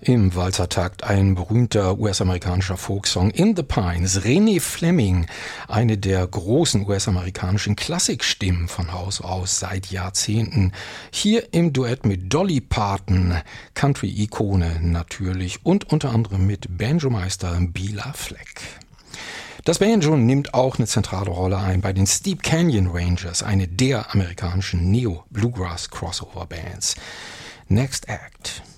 Im Walzertakt ein berühmter US-amerikanischer Folksong In the Pines. Renee Fleming, eine der großen US-amerikanischen Klassikstimmen von Haus aus seit Jahrzehnten. Hier im Duett mit Dolly Parton, Country-Ikone natürlich und unter anderem mit Banjomeister Bela Fleck. Das Banjo nimmt auch eine zentrale Rolle ein bei den Steep Canyon Rangers, eine der amerikanischen Neo-Bluegrass-Crossover-Bands. Next Act.